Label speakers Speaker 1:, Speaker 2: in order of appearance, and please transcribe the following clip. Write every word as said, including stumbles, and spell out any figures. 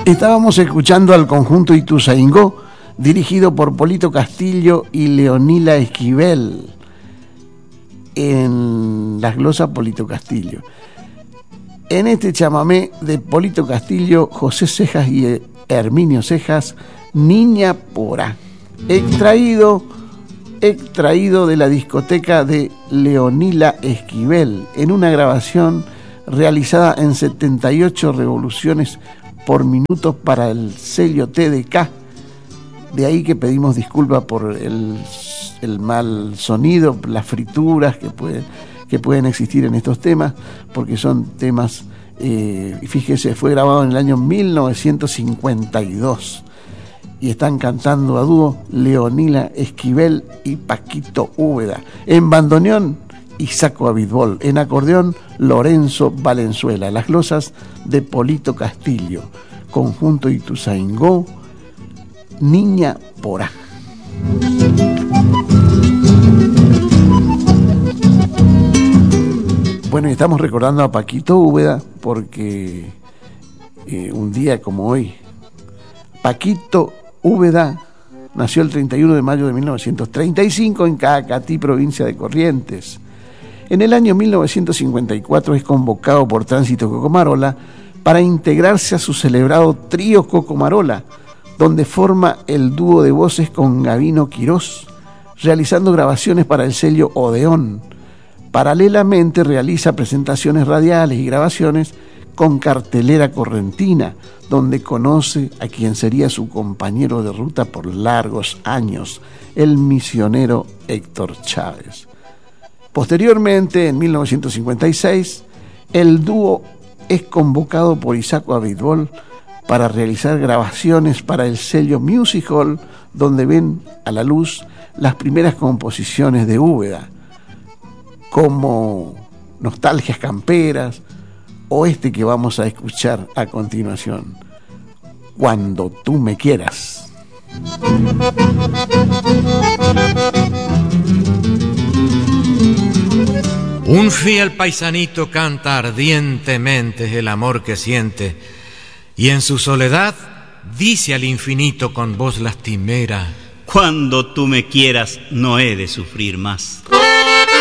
Speaker 1: Estábamos escuchando al conjunto Ituzaingó, dirigido por Polito Castillo y Leonila Esquivel. En las glosas, Polito Castillo. En este chamamé de Polito Castillo, José Cejas y Herminio Cejas, Niña Porá, extraído, extraído de la discoteca de Leonila Esquivel, en una grabación realizada en setenta y ocho revoluciones por minuto para el sello T D K. De ahí que pedimos disculpas por el, el mal sonido, las frituras que pueden, que pueden existir en estos temas, porque son temas, eh, fíjese, fue grabado en el año mil novecientos cincuenta y dos y están cantando a dúo Leonila Esquivel y Paquito Úbeda. En bandoneón, Isaco Abitbol. En acordeón, Lorenzo Valenzuela. Las glosas de Polito Castillo. Conjunto Ituzaingó, Niña Porá. Bueno, y estamos recordando a Paquito Úbeda porque eh, un día como hoy, Paquito Úbeda nació el treinta y uno de mayo de mil novecientos treinta y cinco en Caacatí, provincia de Corrientes. En el año mil novecientos cincuenta y cuatro es convocado por Tránsito Cocomarola para integrarse a su celebrado trío Cocomarola, donde forma el dúo de voces con Gabino Quirós, realizando grabaciones para el sello Odeón. Paralelamente realiza presentaciones radiales y grabaciones con Cartelera Correntina, donde conoce a quien sería su compañero de ruta por largos años, el misionero Héctor Chávez. Posteriormente, en mil novecientos cincuenta y seis, el dúo es convocado por Isaco Abitbol para realizar grabaciones para el sello Music Hall, donde ven a la luz las primeras composiciones de Úbeda, como Nostalgias Camperas o este que vamos a escuchar a continuación, Cuando tú me quieras.
Speaker 2: Un fiel paisanito canta ardientemente el amor que siente, y en su soledad dice al infinito con voz lastimera:
Speaker 3: Cuando tú me quieras no he de sufrir más.